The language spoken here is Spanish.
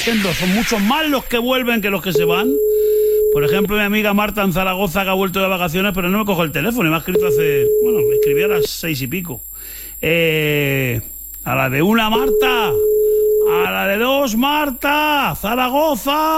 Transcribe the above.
siento, son muchos más los que vuelven que los que se van. Por ejemplo, mi amiga Marta en Zaragoza, que ha vuelto de vacaciones, pero no me coge el teléfono y me ha escrito me escribí a las 6 y pico. A la de 1, Marta. A la de 2, Marta. Zaragoza.